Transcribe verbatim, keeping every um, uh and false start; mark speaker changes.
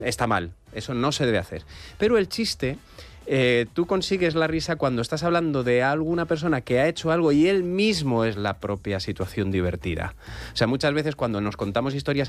Speaker 1: está mal, eso no se debe hacer. Pero el chiste... Eh, tú consigues la risa cuando estás hablando de alguna persona que ha hecho algo y él mismo es la propia situación divertida. O sea, muchas veces cuando nos contamos historias